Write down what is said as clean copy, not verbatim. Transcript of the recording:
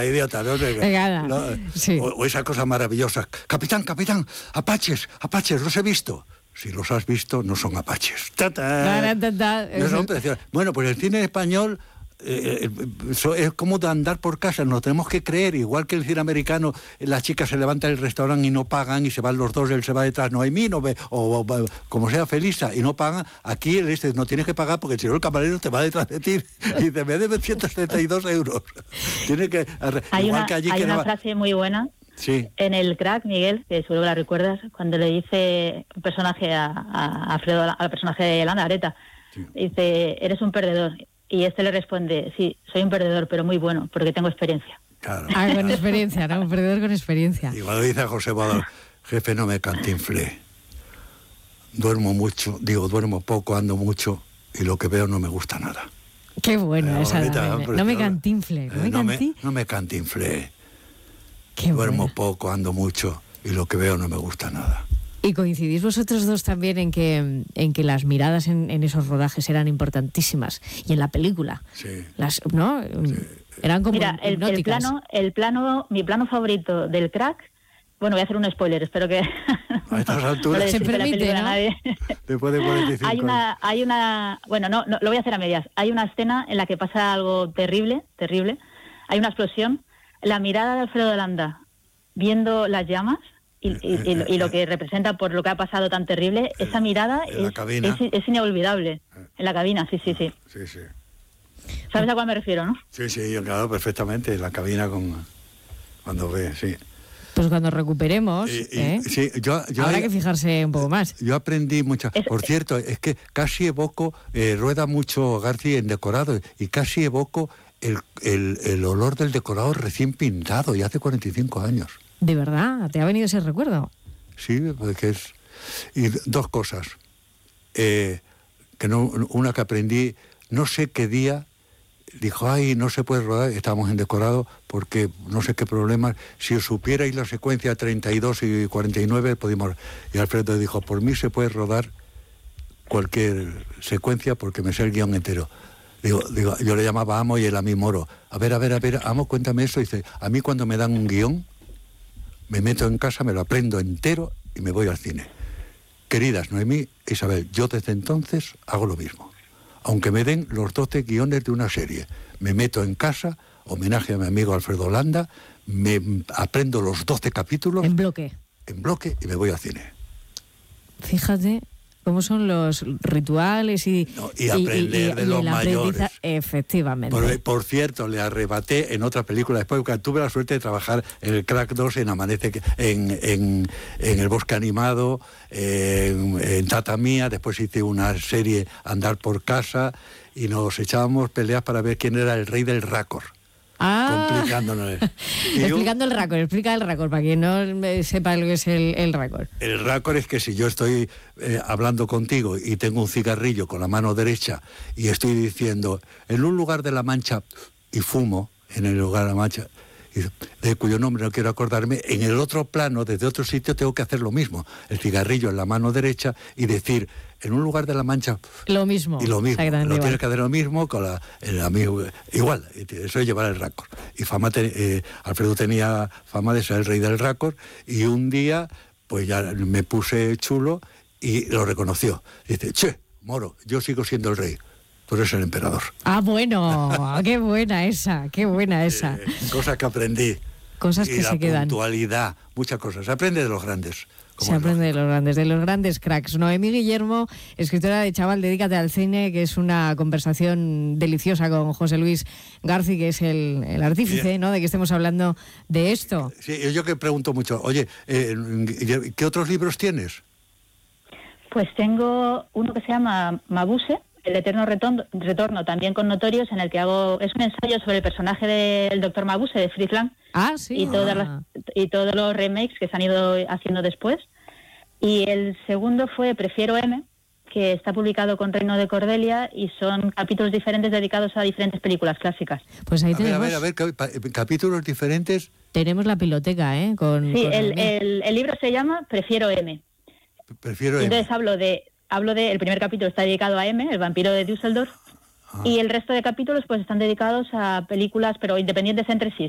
idiota, ¿no? Sí. O esa cosa maravillosa. Capitán, apaches, los he visto. Si los has visto, no son apaches. No son preciosos. Bueno, pues el cine español es como de andar por casa, nos tenemos que creer, igual que el cine americano, la chica se levanta del restaurante y no pagan, y se van los dos, él se va detrás, no hay mí, no ve, o como sea Felisa, y no pagan. Aquí el no tienes que pagar porque si no el camarero te va detrás de ti y dice, me debe 172 euros. Tiene que, hay igual una, que allí hay que una no... frase muy buena. Sí. En el Crack, Miguel, que seguro la recuerdas, cuando le dice un personaje a Alfredo, al personaje de Landa, Areta, sí. Dice, eres un perdedor. Y este le responde, sí, soy un perdedor, pero muy bueno, porque tengo experiencia. Claro. Con experiencia, ¿no? Un perdedor con experiencia. Igual le dice a José Badal, jefe, no me cantinflé. Duermo poco, ando mucho, y lo que veo no me gusta nada. Qué bueno esa. Bonita, no me cantinflé. No me cantinflé. Qué Duermo buena. poco, ando mucho, y lo que veo no me gusta nada. Y coincidís vosotros dos también en que las miradas en esos rodajes eran importantísimas. Y en la película. Sí. ¿No? Sí. Eran como Mira, hipnóticas. mi plano favorito del Crack, bueno, voy a hacer un spoiler, espero que... A estas alturas... no le se decís la permite, película ¿no? a nadie. Después de 45 Hay una... Bueno, no, lo voy a hacer a medias. Hay una escena en la que pasa algo terrible. Hay una explosión. La mirada de Alfredo Landa viendo las llamas y lo que representa por lo que ha pasado tan terrible, esa mirada es inolvidable. En la cabina, sí. Sí. ¿Sabes a cuál me refiero, no? Sí, yo claro, perfectamente. En la cabina cuando ve, sí. Pues cuando recuperemos, sí, habrá que fijarse un poco más. Yo aprendí mucho. Por cierto, es que casi evoco, rueda mucho García en decorado, y casi evoco el olor del decorado recién pintado, y hace 45 años. ¿De verdad? ¿Te ha venido ese recuerdo? Sí, porque es... Y dos cosas. Una que aprendí, no sé qué día, dijo, no se puede rodar, estábamos en decorado, porque no sé qué problema, si os supierais la secuencia 32 y 49, podíamos... Y Alfredo dijo, por mí se puede rodar cualquier secuencia, porque me sé el guión entero. Digo, yo le llamaba Amo y él a mí Moro. A ver, Amo, cuéntame eso. Dice, a mí cuando me dan un guión, me meto en casa, me lo aprendo entero y me voy al cine. Queridas Noemí e Isabel, yo desde entonces hago lo mismo. Aunque me den los 12 guiones de una serie, me meto en casa, homenaje a mi amigo Alfredo Landa, me aprendo los 12 capítulos... En bloque, y me voy al cine. Fíjate cómo son los rituales y aprender de los mayores. Efectivamente. Por cierto, le arrebaté en otra película después, porque tuve la suerte de trabajar en el Crack 2, en Amanece, en El Bosque Animado, en Tata Mía. Después hice una serie Andar por Casa, y nos echábamos peleas para ver quién era el rey del raccord. Complicándonos. Explica el raccord para quien no sepa lo que es el raccord. El raccord es que si yo estoy hablando contigo y tengo un cigarrillo con la mano derecha y estoy diciendo, en un lugar de La Mancha, y fumo en el lugar de La Mancha, de cuyo nombre no quiero acordarme, en el otro plano, desde otro sitio, tengo que hacer lo mismo. El cigarrillo en la mano derecha y decir, en un lugar de La Mancha... Lo mismo. Y lo mismo. Lo tienes que hacer lo mismo con el amigo. Igual, eso es llevar el raccord. Y Alfredo tenía fama de ser el rey del raccord, y un día, pues ya me puse chulo y lo reconoció. Dice, che, Moro, yo sigo siendo el rey. Tú eres el emperador. Bueno, qué buena esa. Cosas que aprendí. Cosas que se quedan. La puntualidad, muchas cosas. Se aprende de los grandes. Se aprende de los grandes cracks. Noemí Guillermo, escritora de Chaval, dedícate al cine, que es una conversación deliciosa con José Luis García, que es el artífice, ¿no?, de que estemos hablando de esto. Sí, yo que pregunto mucho, oye, ¿qué otros libros tienes? Pues tengo uno que se llama Mabuse, El eterno retorno, también con Notorious, en el que es un ensayo sobre el personaje del Dr. Mabuse, de Fritz Lang. Sí. Y todos los remakes que se han ido haciendo después. Y el segundo fue Prefiero M, que está publicado con Reino de Cordelia, y son capítulos diferentes dedicados a diferentes películas clásicas. Pues ahí tenemos... A ver, capítulos diferentes. Tenemos la piloteca, el libro se llama Prefiero M. Entonces hablo de el primer capítulo está dedicado a M, el vampiro de Düsseldorf, y el resto de capítulos pues están dedicados a películas, pero independientes entre sí,